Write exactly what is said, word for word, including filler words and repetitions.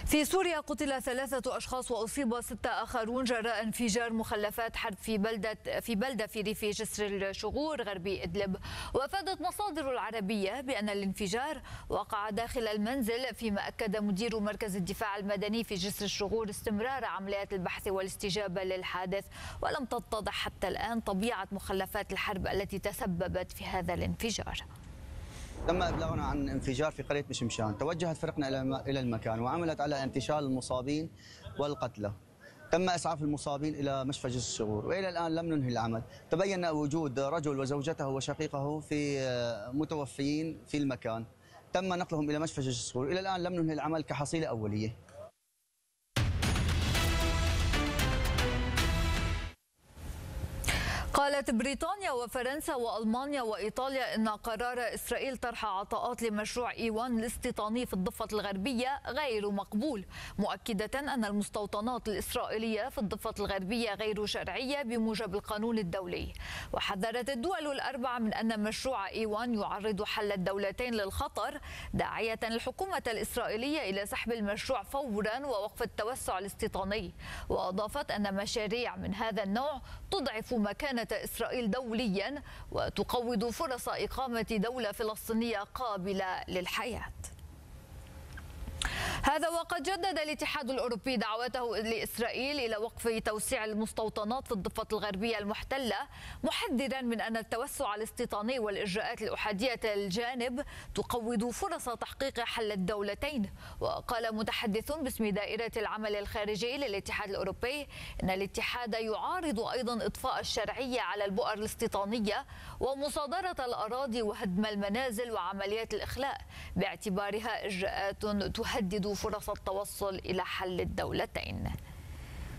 في سوريا قتل ثلاثة أشخاص وأصيب ستة آخرون جراء انفجار مخلفات حرب في بلدة في بلدة في ريف جسر الشغور غربي إدلب. وأفادت مصادر العربية بأن الانفجار وقع داخل المنزل، فيما أكد مدير مركز الدفاع المدني في جسر الشغور استمرار عمليات البحث والاستجابة للحادث، ولم تتضح حتى الآن طبيعة مخلفات الحرب التي تسببت في هذا الانفجار. تم إبلاغنا عن انفجار في قرية مشمشان، توجهت فرقنا إلى المكان وعملت على انتشال المصابين والقتلى. تم إسعاف المصابين إلى مشفى جسر الشغور، وإلى الآن لم ننهي العمل. تبين وجود رجل وزوجته وشقيقه في متوفيين في المكان، تم نقلهم إلى مشفى جسر الشغور. إلى الآن لم ننهي العمل كحصيلة أولية. قالت بريطانيا وفرنسا وألمانيا وإيطاليا إن قرار إسرائيل طرح عطاءات لمشروع إيوان الاستيطاني في الضفة الغربية غير مقبول، مؤكدة أن المستوطنات الإسرائيلية في الضفة الغربية غير شرعية بموجب القانون الدولي. وحذرت الدول الأربع من أن مشروع إيوان يعرض حل الدولتين للخطر، داعية الحكومة الإسرائيلية إلى سحب المشروع فورا ووقف التوسع الاستيطاني. وأضافت أن مشاريع من هذا النوع تضعف مكانة إسرائيل دوليا وتقوض فرص إقامة دولة فلسطينية قابلة للحياة. هذا وقد جدد الاتحاد الأوروبي دعوته لإسرائيل إلى وقف توسيع المستوطنات في الضفة الغربية المحتلة، محذرا من أن التوسع الاستيطاني والإجراءات الأحادية الجانب تقوض فرص تحقيق حل الدولتين. وقال متحدث باسم دائرة العمل الخارجي للاتحاد الأوروبي أن الاتحاد يعارض أيضا إطفاء الشرعية على البؤر الاستيطانية ومصادرة الأراضي وهدم المنازل وعمليات الإخلاء، باعتبارها إجراءات تهدد فرص التوصل إلى حل الدولتين.